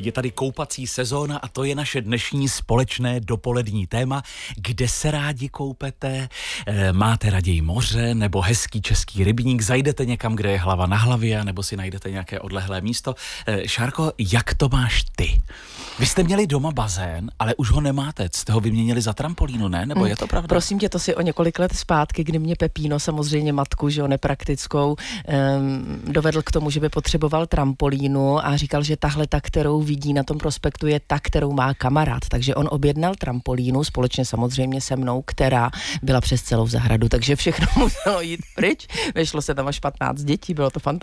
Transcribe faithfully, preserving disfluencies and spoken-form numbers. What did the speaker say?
Je tady koupací sezóna a to je naše dnešní společné dopolední téma, kde se rádi koupete, máte raději moře nebo hezký český rybník, zajdete někam, kde je hlava na hlavě, nebo si najdete nějaké odlehlé místo. Šárko, jak to máš ty? Vy jste měli doma bazén, ale už ho nemáte, jste ho vyměnili za trampolínu, ne? Nebo je to pravda? Prosím tě, to si o několik let zpátky, kdy mě Pepíno, samozřejmě matku, že jo, nepraktickou, um, dovedl k tomu, že by potřeboval trampolínu a říkal, že tahle ta, kterou vidí na tom prospektu, je ta, kterou má kamarád. Takže on objednal trampolínu, společně samozřejmě se mnou, která byla přes celou zahradu, takže všechno muselo jít pryč. Vešlo se tam až patnáct dětí, bylo to fantastické.